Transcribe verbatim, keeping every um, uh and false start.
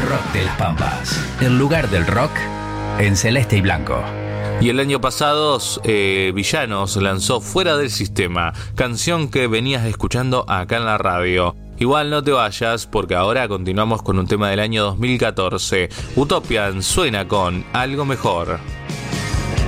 Rock de las Pampas, el lugar del rock en celeste y blanco. Y el año pasado, eh, Villanos lanzó Fuera del Sistema, canción que venías escuchando acá en la radio. Igual no te vayas, porque ahora continuamos con un tema del año dos mil catorce. Utopian suena con Algo Mejor.